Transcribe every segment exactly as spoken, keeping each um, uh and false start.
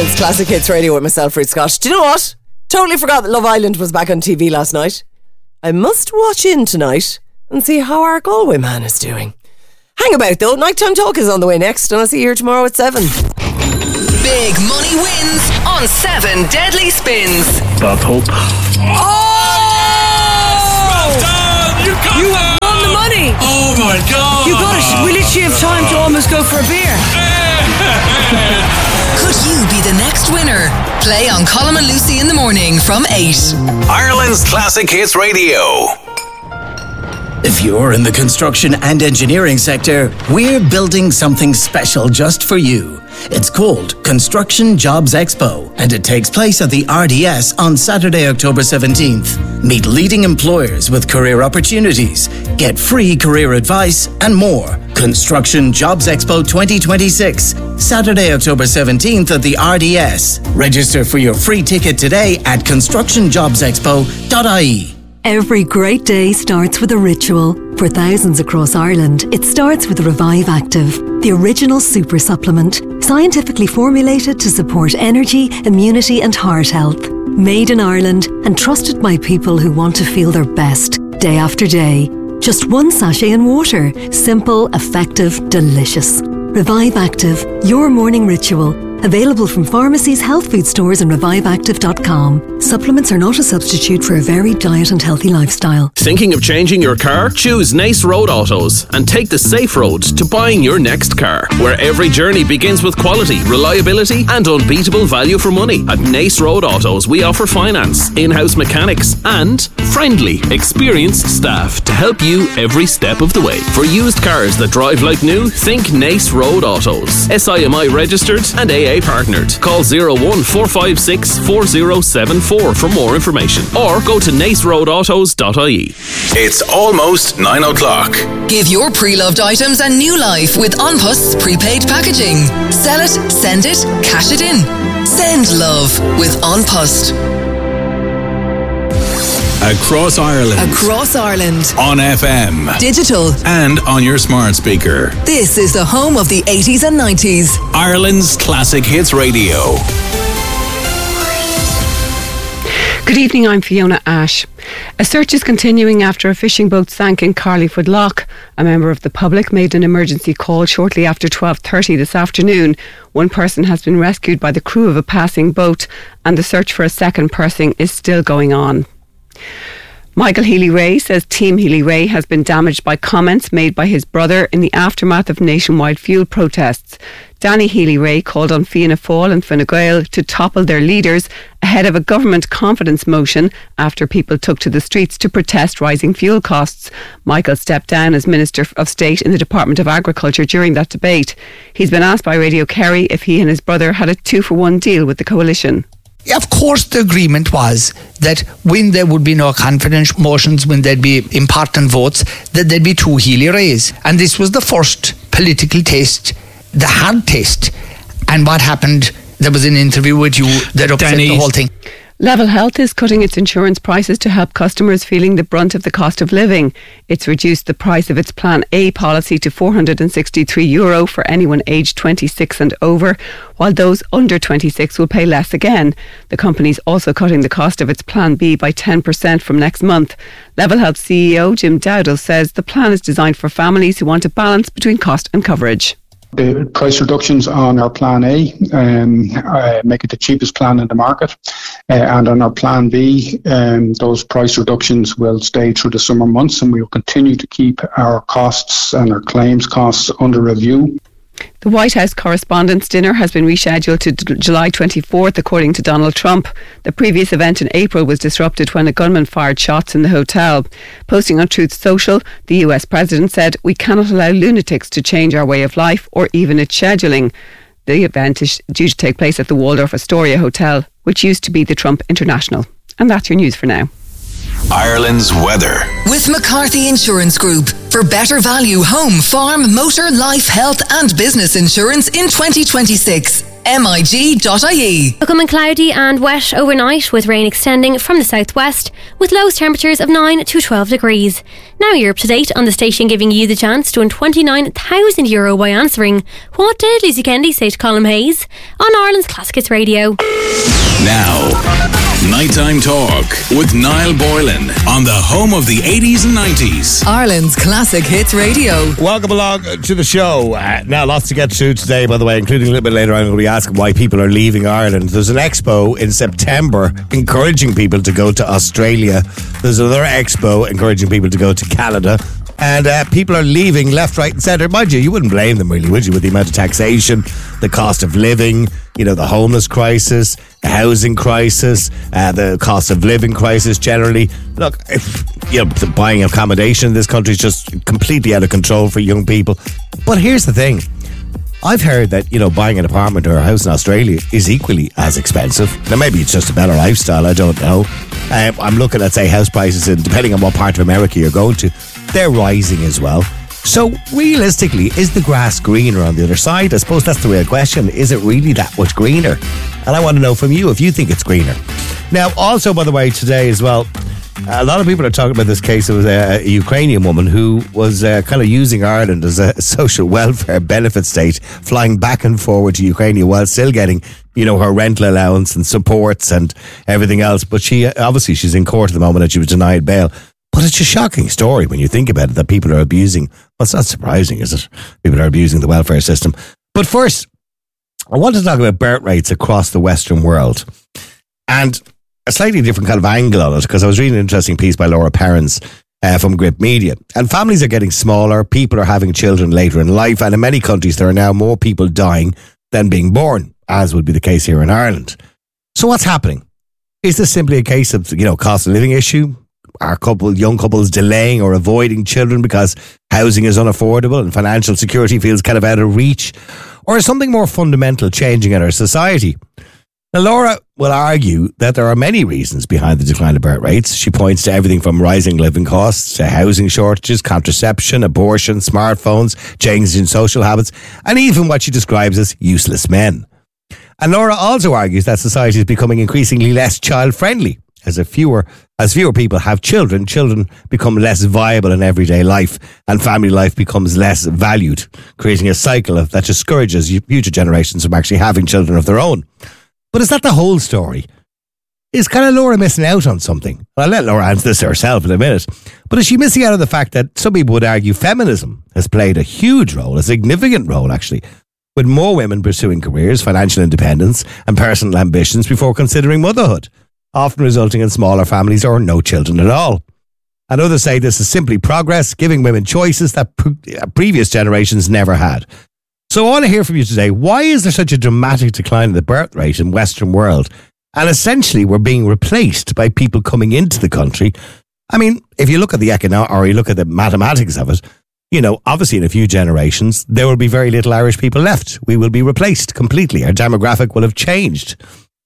Ireland's Classic Hits Radio with myself, Ruth Scott. Do you know what? Totally forgot that Love Island was back on T V last night. I must watch in tonight and see how our Galway man is doing. Hang about though, Nighttime Talk is on the way next, and I'll see you here tomorrow at seven. Big money wins on seven Deadly Spins. Bob Hope. Oh! You got You that! won the money! Oh my God! You got it! We literally have time to almost go for a beer. Could you be the next winner? Play on Colm and Lucy in the morning from eight. Ireland's Classic Hits Radio. If you're in the construction and engineering sector, we're building something special just for you. It's called Construction Jobs Expo, and it takes place at the R D S on Saturday, October seventeenth. Meet leading employers with career opportunities, get free career advice, and more. Construction Jobs Expo twenty twenty-six, Saturday, October seventeenth at the R D S. Register for your free ticket today at construction jobs expo dot I E. Every great day starts with a ritual. For thousands across Ireland, it starts with Revive Active, the original super supplement, scientifically formulated to support energy, immunity and heart health. Made in Ireland and trusted by people who want to feel their best, day after day. Just one sachet in water. Simple, effective, delicious. Revive Active, your morning ritual. Available from pharmacies, health food stores and revive active dot com. Supplements are not a substitute for a varied diet and healthy lifestyle. Thinking of changing your car? Choose Nace Road Autos and take the safe road to buying your next car, where every journey begins with quality, reliability and unbeatable value for money. At Nace Road Autos, we offer finance, in-house mechanics and friendly, experienced staff to help you every step of the way. For used cars that drive like new, think Nace Road Autos. S I M I registered and A A partnered. Call zero one four five six four zero seven four for more information, or go to nace road autos dot I E. It's almost nine o'clock. Give your pre-loved items a new life with An Post's prepaid packaging. Sell it, send it, cash it in. Send love with An Post. Across Ireland. Across Ireland. On F M. Digital. And on your smart speaker. This is the home of the eighties and nineties. Ireland's Classic Hits Radio. Good evening, I'm Fiona Ash. A search is continuing after a fishing boat sank in Carleyfoot Loch. A member of the public made an emergency call shortly after twelve thirty this afternoon. One person has been rescued by the crew of a passing boat, and the search for a second person is still going on. Michael Healy-Rae says Team Healy-Rae has been damaged by comments made by his brother in the aftermath of nationwide fuel protests. Danny Healy-Rae called on Fianna Fáil and Fine Gael to topple their leaders ahead of a government confidence motion after people took to the streets to protest rising fuel costs. Michael stepped down as Minister of State in the Department of Agriculture during that debate. He's been asked by Radio Kerry if he and his brother had a two-for-one deal with the coalition. Of course, the agreement was that when there would be no confidence motions, when there'd be important votes, that there'd be two Healy-Raes. And this was the first political test, the hard test. And what happened, there was an interview with you that upset Danny. the whole thing. Level Health is cutting its insurance prices to help customers feeling the brunt of the cost of living. It's reduced the price of its Plan A policy to four hundred sixty-three euro for anyone aged twenty-six and over, while those under twenty-six will pay less again. The company's also cutting the cost of its Plan B by ten percent from next month. Level Health C E O Jim Dowdall says the plan is designed for families who want a balance between cost and coverage. The price reductions on our Plan A um, uh, make it the cheapest plan in the market, uh, and on our Plan B, um, those price reductions will stay through the summer months, and we will continue to keep our costs and our claims costs under review. The White House Correspondents' Dinner has been rescheduled to d- July twenty-fourth, according to Donald Trump. The previous event in April was disrupted when a gunman fired shots in the hotel. Posting on Truth Social, the U S President said, "We cannot allow lunatics to change our way of life or even its scheduling." The event is due to take place at the Waldorf Astoria Hotel, which used to be the Trump International. And that's your news for now. Ireland's weather. With McCarthy Insurance Group. For better value home, farm, motor, life, health and business insurance in twenty twenty-six. M I G dot I E. Becoming cloudy and wet overnight, with rain extending from the southwest, with lowest temperatures of nine to twelve degrees. Now you're up to date on the station, giving you the chance to win twenty-nine thousand euro by answering what did Lucy Kennedy say to Colin Hayes on Ireland's Classic Hits Radio. Now, Nighttime Talk with Niall Boylan on the home of the eighties and nineties. Ireland's Classic Hits Radio. Welcome along to the show. Uh, now, lots to get to today, by the way, including a little bit later on, I'm going to be asking why people are leaving Ireland. There's an expo in September encouraging people to go to Australia. There's another expo encouraging people to go to Canada. And uh, people are leaving left, right and centre. Mind you, you wouldn't blame them really, would you, with the amount of taxation, the cost of living, you know, the homeless crisis, the housing crisis, uh, the cost of living crisis generally. Look, if, you know, the buying accommodation in this country is just completely out of control for young people. But here's the thing. I've heard that, you know, buying an apartment or a house in Australia is equally as expensive. Now, maybe it's just a better lifestyle, I don't know. Um, I'm looking at, say, house prices, and depending on what part of America you're going to, they're rising as well. So, realistically, is the grass greener on the other side? I suppose that's the real question. Is it really that much greener? And I want to know from you if you think it's greener. Now, also, by the way, today as well, a lot of people are talking about this case of a Ukrainian woman who was uh, kind of using Ireland as a social welfare benefit state, flying back and forward to Ukraine while still getting, you know, her rental allowance and supports and everything else. But she, obviously, she's in court at the moment and she was denied bail. But it's a shocking story when you think about it, that people are abusing. Well, it's not surprising, is it? People are abusing the welfare system. But first, I want to talk about birth rates across the Western world. And a slightly different kind of angle on it, because I was reading an interesting piece by Laura Perrins uh, from Grip Media. And families are getting smaller, people are having children later in life, and in many countries there are now more people dying than being born, as would be the case here in Ireland. So what's happening? Is this simply a case of, you know, cost of living issue? Are couple, young couples delaying or avoiding children because housing is unaffordable and financial security feels kind of out of reach? Or is something more fundamental changing in our society? Now, Laura will argue that there are many reasons behind the decline of birth rates. She points to everything from rising living costs to housing shortages, contraception, abortion, smartphones, changes in social habits, and even what she describes as useless men. And Laura also argues that society is becoming increasingly less child-friendly. As a fewer as fewer people have children, children become less viable in everyday life, and family life becomes less valued, creating a cycle of, that discourages future generations from actually having children of their own. But is that the whole story? Is kind of Laura missing out on something? I'll let Laura answer this herself in a minute. But is she missing out on the fact that some people would argue feminism has played a huge role, a significant role actually, with more women pursuing careers, financial independence and personal ambitions before considering motherhood, often resulting in smaller families or no children at all? And others say this is simply progress, giving women choices that pre- previous generations never had. So I want to hear from you today. Why is there such a dramatic decline in the birth rate in the Western world? And essentially, we're being replaced by people coming into the country. I mean, if you look at the economic, or you look at the mathematics of it, you know, obviously in a few generations, there will be very little Irish people left. We will be replaced completely. Our demographic will have changed.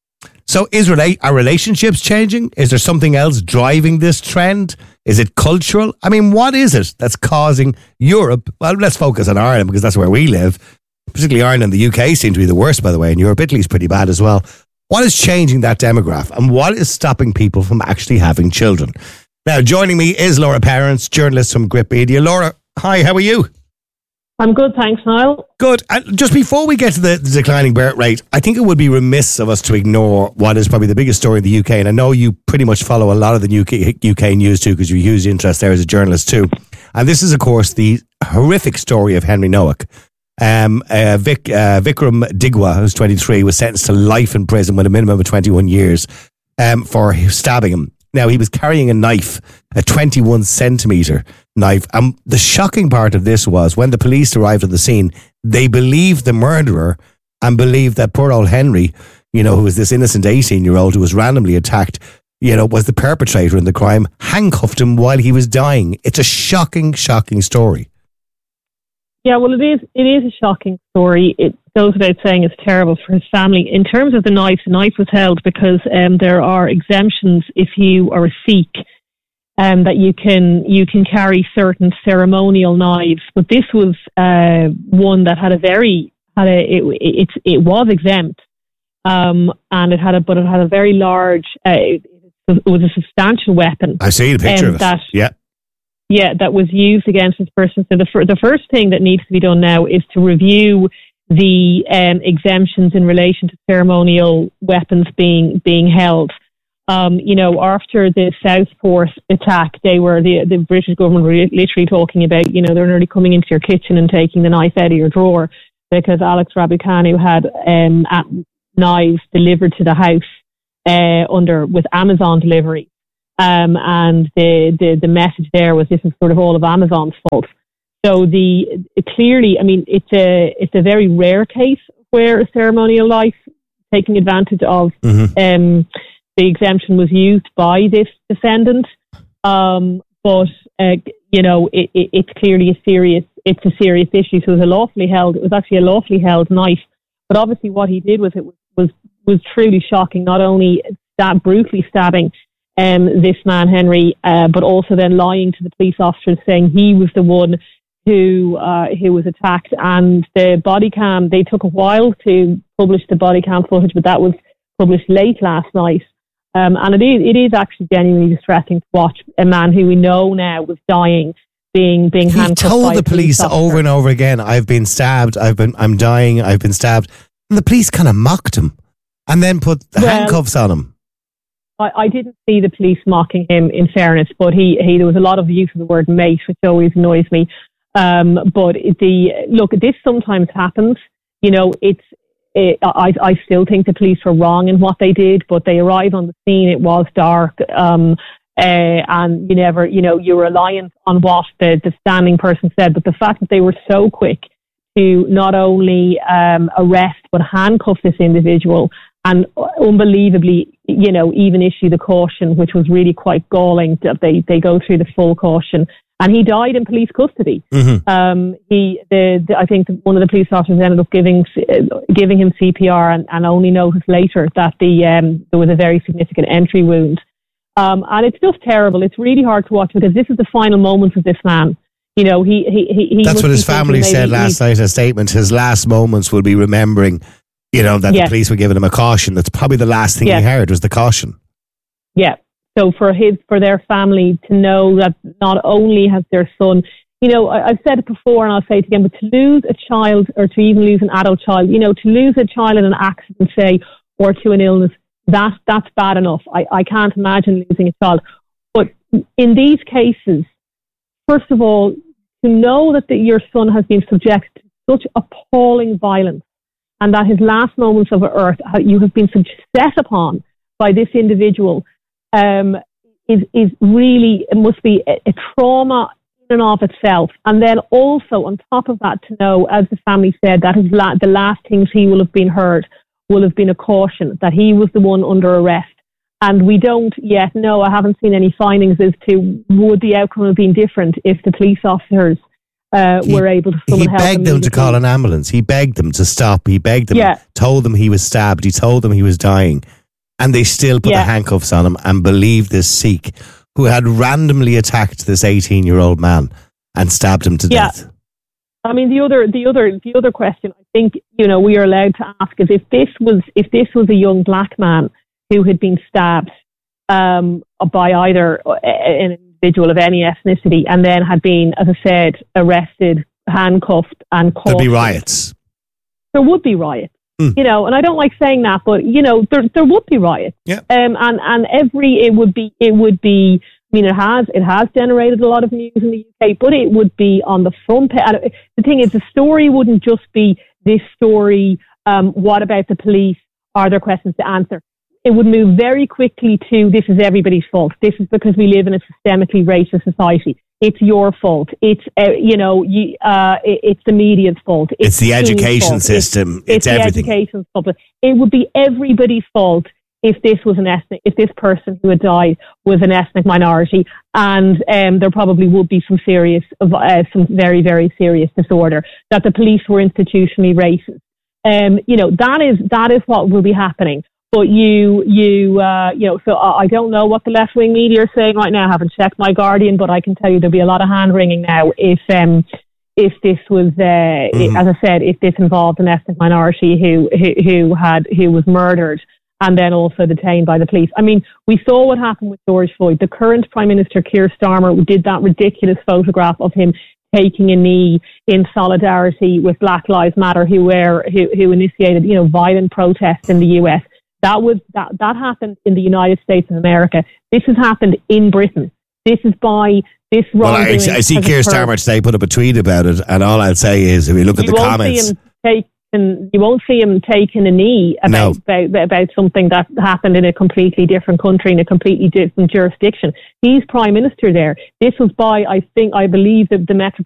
So is rela- are relationships changing? Is there something else driving this trend? Is it cultural? I mean, what is it that's causing Europe? Well, let's focus on Ireland because that's where we live. Particularly Ireland and the U K seem to be the worst, by the way, and Europe, Italy's pretty bad as well. What is changing that demographic, and what is stopping people from actually having children? Now, joining me is Laura Perrins, journalist from Grip Media. Laura, hi, how are you? I'm good, thanks, Niall. Good. And just before we get to the, the declining birth rate, I think it would be remiss of us to ignore what is probably the biggest story in the U K. And I know you pretty much follow a lot of the U K, U K news too, because you have huge interest there as a journalist too. And this is, of course, the horrific story of Henry Noack. Um, uh, Vic, uh, Vikram Digwa, who's twenty-three, was sentenced to life in prison with a minimum of twenty-one years um, for stabbing him. Now, he was carrying a knife, a twenty-one centimetre knife. And the shocking part of this was when the police arrived at the scene, they believed the murderer and believed that poor old Henry, you know, who was this innocent eighteen-year-old who was randomly attacked, you know, was the perpetrator in the crime, handcuffed him while he was dying. It's a shocking, shocking story. Yeah, well, it is It is a shocking story. It goes without saying it's terrible for his family. In terms of the knife, the knife was held because um, there are exemptions if you are a Sikh, um, that you can you can carry certain ceremonial knives. But this was uh, one that had a very had a it it, it was exempt, um, and it had a but it had a very large. Uh, it, it was a substantial weapon. I see the picture um, of it. That, yeah, yeah, that was used against this person. So the fir- the first thing that needs to be done now is to review the um, exemptions in relation to ceremonial weapons being being held. Um, you know, after the Southport attack, they were the the British government were literally talking about, you know, they're nearly coming into your kitchen and taking the knife out of your drawer because Alex Raducanu had um, at knives delivered to the house uh, under with Amazon delivery, um, and the, the the message there was this is sort of all of Amazon's fault. So the clearly, I mean, it's a it's a very rare case where a ceremonial knife taking advantage of. Mm-hmm. Um, The exemption was used by this defendant, um, but uh, you know it, it, it's clearly a serious it's a serious issue. So it was a lawfully held. It was actually a lawfully held knife, but obviously what he did with it was was, was truly shocking. Not only stab, brutally stabbing um, this man Henry, uh, but also then lying to the police officers, saying he was the one who uh, who was attacked. And the body cam, they took a while to publish the body cam footage, but that was published late last night. Um, and it is it is actually genuinely distressing to watch a man who we know now was dying being being he handcuffed. told by the a police officer. over and over again, "I've been stabbed. I've been. I'm dying. I've been stabbed." And the police kind of mocked him, and then put the Well, handcuffs on him. I, I didn't see the police mocking him, in fairness, but he, he there was a lot of use of the word mate, which always annoys me. Um, but the look, this sometimes happens. You know, it's. It, I, I still think the police were wrong in what they did, but they arrived on the scene. It was dark, um, uh, and you never, you know, you're reliant on what the, the standing person said. But the fact that they were so quick to not only um, arrest but handcuff this individual, and unbelievably, you know, even issue the caution, which was really quite galling. That they they go through the full caution. And he died in police custody. Mm-hmm. Um, he, the, the, I think one of the police officers ended up giving uh, giving him C P R, and, and only noticed later that the um, there was a very significant entry wound. Um, and it's just terrible. It's really hard to watch because this is the final moments of this man. You know, he he he. he That's what his family said last night in a statement. His last moments will be remembering, you know, that yes. the police were giving him a caution. That's probably the last thing yes. he heard was the caution. Yeah. So for his, for their family to know that not only has their son, you know, I, I've said it before and I'll say it again, but to lose a child or to even lose an adult child, you know, to lose a child in an accident, say, or to an illness, that that's bad enough. I, I can't imagine losing a child. But in these cases, first of all, to know that the, your son has been subjected to such appalling violence and that his last moments of earth, you have been set upon by this individual, Um, is is really, it must be a, a trauma in and of itself. And then also on top of that, to know, as the family said, that his la- the last things he will have been heard will have been a caution that he was the one under arrest. And we don't yet know, I haven't seen any findings as to would the outcome have been different if the police officers uh, he, were able to He help begged them to call an ambulance. He begged them to stop. He begged them, yeah. told them he was stabbed. He told them he was dying. And they still put yeah. the handcuffs on him and believed this Sikh who had randomly attacked this eighteen-year-old man and stabbed him to yeah. death. I mean, the other, the other, the other question I think you know we are allowed to ask is if this was if this was a young black man who had been stabbed um, by either an individual of any ethnicity and then had been, as I said, arrested, handcuffed, and caught. There'd be riots. There would be riots. You know, and I don't like saying that, but you know, there there would be riots. Yeah. Um, and and every it would be it would be. I mean, it has it has generated a lot of news in the U K, but it would be on the front page. The thing is, the story wouldn't just be this story. Um, what about the police? Are there questions to answer? It would move very quickly to this is everybody's fault. This is because we live in a systemically racist society. It's your fault. It's, uh, you know, you, uh, it, it's the media's fault. It's, it's the King's education fault. system. It's, It's, it's everything. the education fault. It would be everybody's fault if this was an ethnic, if this person who had died was an ethnic minority, and um, there probably would be some serious, uh, some very, very serious disorder. That the police were institutionally racist. Um, you know, that is that is what will be happening. But you, you, uh, you know, so I don't know what the left-wing media are saying right now. I haven't checked my Guardian, but I can tell you there'll be a lot of hand-wringing now if, um, if this was, uh, Mm-hmm. as I said, if this involved an ethnic minority who, who who had who was murdered and then also detained by the police. I mean, we saw what happened with George Floyd. The current Prime Minister, Keir Starmer, did that ridiculous photograph of him taking a knee in solidarity with Black Lives Matter, who were who, who initiated, you know, violent protests in the U S. That was that that happened in the United States of America. This has happened in Britain. This is by this Well, I, wrongdoing. I see has Keir occurred. Starmer today put up a tweet about it, and all I'll say is, if you look at You the won't comments, see him take and you won't see him taking a knee about, No. about about something that happened in a completely different country, in a completely different jurisdiction. He's Prime Minister there. This was by, I think, I believe that the Metropolitan